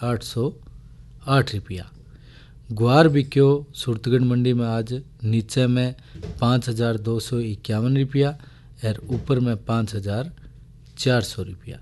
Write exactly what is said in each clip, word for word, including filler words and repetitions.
आठ सौ आठ रुपया। ग्वार बिक्यो सूरतगढ़ मंडी में आज नीचे में पाँच हज़ार दो सौ इक्यावन रुपया और ऊपर में पाँच हज़ार चार सौ रुपया।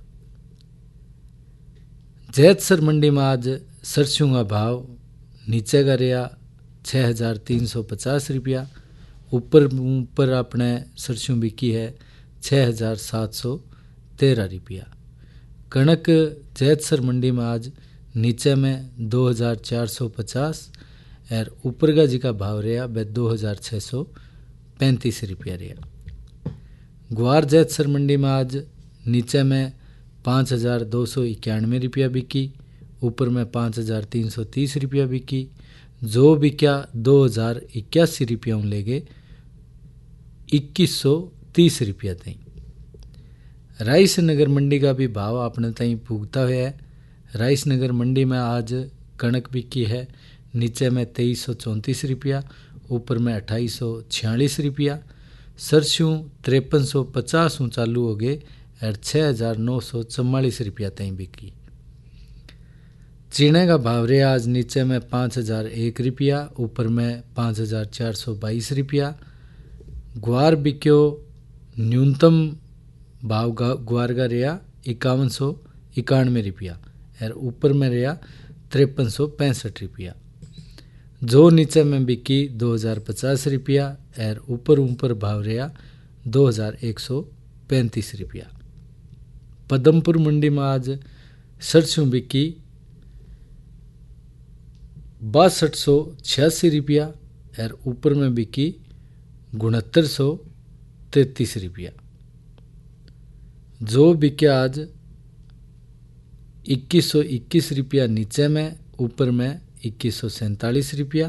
जैतसर मंडी में आज सरसों का भाव नीचे का रहा छः हज़ार तीन सौ पचास रुपया, ऊपर ऊपर अपने सरसों बिकी है छः हज़ार सात सौ तेरह रुपया। कणक जैतसर मंडी में आज नीचे में दो हज़ार चार सौ पचास और ऊपर का जी का भाव रहा वह दो हज़ार छः सौ पैंतीस रुपया रहा। ग्वार जैतसर मंडी में आज नीचे में पाँच हज़ार दो सौ इक्यानवे रुपया बिकी, ऊपर में पाँच हज़ार तीन सौ तीस रुपया बिकी। जो बिक्या दो हज़ार इक्यासी रुपया ले गए इक्कीस सौ तीस रुपया तई। राइस नगर मंडी का भी भाव अपने तई पुगता हुआ है। राइस नगर मंडी में आज कणक बिकी है नीचे में तेईस सौ चौंतीस रुपया, ऊपर में अट्ठाईस सौ छियालीस रुपया। सरसों तिरपन सौ पचास चालू हो गए और छः हज़ार नौ सौ चौवालीस रुपया तई बिकी। चीने का भाव रहा आज नीचे में पाँच हज़ार एक रुपया, ऊपर में पाँच हज़ार चार सौ बाईस रुपया। ग्वार बिक्यो न्यूनतम भाव ग्वार का रहा इक्यावन सौ इक्यानवे रुपया और ऊपर में रहा तिरपन सौ पैंसठ रुपया। जो नीचे में बिकी दो हज़ार पचास रुपया और ऊपर ऊपर भाव रहा दो हज़ार एक सौ पैंतीस रुपया। पदमपुर मंडी में आज सरसों बिकी बासठ सौ छियासी रुपया और ऊपर में बिकी उनहत्तर सौ तैतीस रुपया। जो बिक्या आज इक्कीस सौ इक्कीस रुपया नीचे में, ऊपर में इक्कीस सौ सैंतालीस रुपया।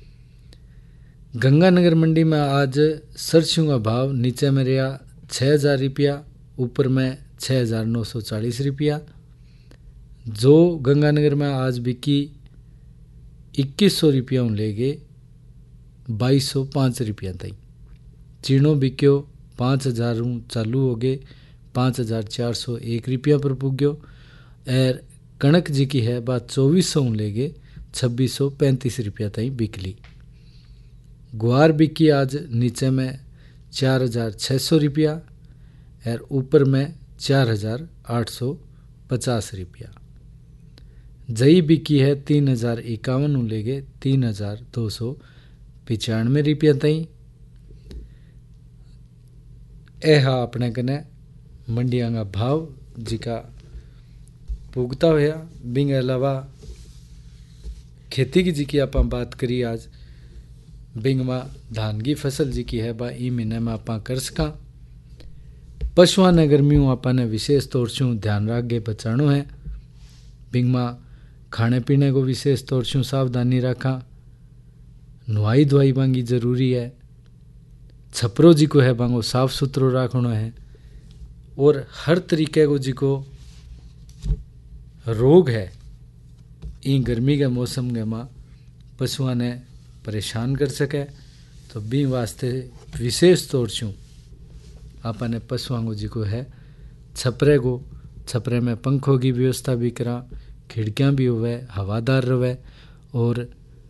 गंगानगर मंडी में आज सरसों का भाव नीचे में रहा छः हज़ार रुपया, ऊपर में छः हज़ार नौ सौ चालीस रुपया। जो गंगानगर में आज बिकी इक्कीस सौ रुपया ले गए बाईस सौ पाँच रुपया तई। चीनो बिक्यो पाँच हज़ार चालू हो गए पाँच हज़ार चार सौ एक रुपया पर पुग्यो और कणक जी की है बात चौबीस सौ ले गए छब्बीस सौ पैंतीस रुपया तई बिकली। ग्वार बिकी आज नीचे में चार हज़ार छः सौ रुपया और ऊपर में चार हज़ार आठ सौ पचास रुपया। जई बिकी है तीन हज़ार इक्यावन ले गए तीन हज़ार दो सौ पचानवे रुपया तई। यह अपने कने मंडिया का भाव जी का पुगता हुआ। बिंग अलावा खेती की जी की आप बात करी आज बिंग में धान की फसल जी की है बा ई महीने में आप कर सका। पशुओं ने गर्मियों आपने विशेष तौर से ध्यान रख के बचानो है। बिंग में खाने पीने को विशेष तौर से सावधानी रखा। नुआई धुआई बांगी जरूरी है। छपरो जी को है बांगो साफ सुथरो रखना है और हर तरीके को जी को रोग है इन गर्मी के मौसम के माँ पशुओं ने परेशान कर सके तो बी वास्ते विशेष तौर से अपने पशुओं को जी को है छपरे को छपरे में पंखों की व्यवस्था भी करा, खिड़कियाँ भी होवे हवादार रहे और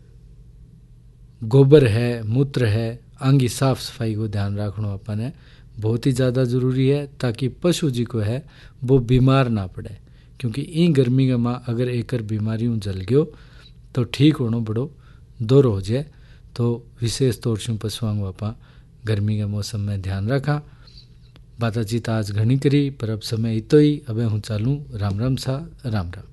गोबर है मूत्र है आंगी साफ सफाई को ध्यान रखना अपने बहुत ही ज़्यादा ज़रूरी है ताकि पशु जी को है वो बीमार ना पड़े। क्योंकि इन गर्मी के माँ अगर एक बीमारियों जल गयो तो ठीक होना बड़ो दूर हो जाए। तो विशेष तौर से पशुओं को आप गर्मी के मौसम में ध्यान रखा। बातचीत आज घनी करी पर अब समय इतो ही अब हूँ चालू। राम राम सा राम राम।